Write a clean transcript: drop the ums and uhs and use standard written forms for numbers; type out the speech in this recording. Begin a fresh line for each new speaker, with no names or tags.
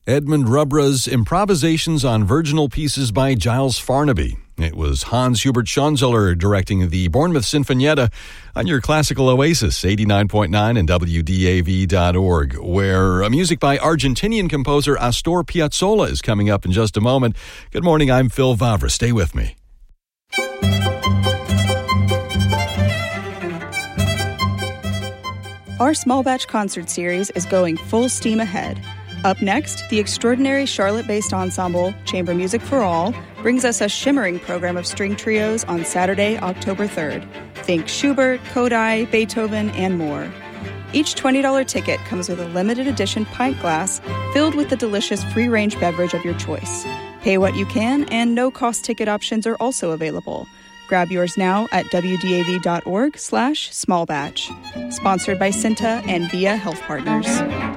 Edmund Rubra's Improvisations on Virginal Pieces by Giles Farnaby. It was Hans Hubert Schonzeller directing the Bournemouth Sinfonietta on your classical oasis, 89.9 and WDAV.org, where music by Argentinian composer Astor Piazzolla is coming up in just a moment. Good morning, I'm Phil Vavra. Stay with me.
Our small batch concert series is going full steam ahead. Up next, the extraordinary Charlotte-based ensemble, Chamber Music for All, brings us a shimmering program of string trios on Saturday, October 3rd. Think Schubert, Kodály, Beethoven, and more. Each $20 ticket comes with a limited edition pint glass filled with the delicious free-range beverage of your choice. Pay what you can, and no-cost ticket options are also available. Grab yours now at wdav.org/smallbatch. Sponsored by Cinta and Via Health Partners.